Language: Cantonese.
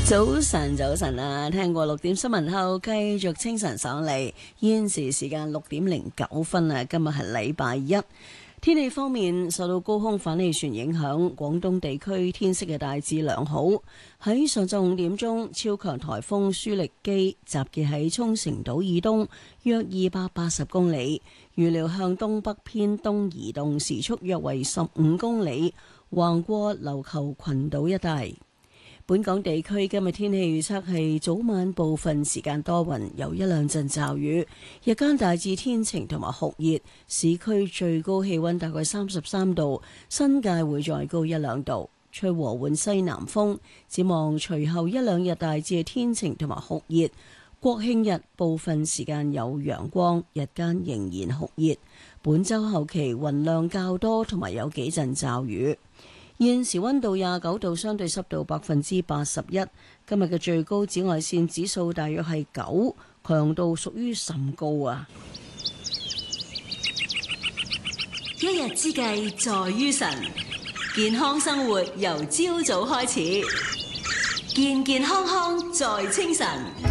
早晨啊！聽過6點新聞後，繼續清晨上嚟。現時時間6:09啊！今日係禮拜一。天氣方面，受到高空反氣旋影響，廣東地區天色嘅大致良好。喺上晝5點鐘，超強颱風舒力基集結喺沖繩島以東約280公里，預料向東北偏東移動，時速約為15公里，橫過琉球群島一帶。本港地區今日天氣預測係早晚部分時間多雲，有一兩陣驟雨，日間大致天晴同埋酷熱，市區最高氣溫大概33度，新界會再高一兩度，吹和緩西南風。展望隨後一兩日大致天晴同埋酷熱，國慶日部分時間有陽光，日間仍然酷熱。本週後期雲量較多，同埋有幾陣驟雨。現時溫度29度，相對濕度81%。今日嘅最高紫外線指數大約係9，強度屬於甚高啊！ 一日之計在於晨，健康生活由朝早開始，健健康康在清晨。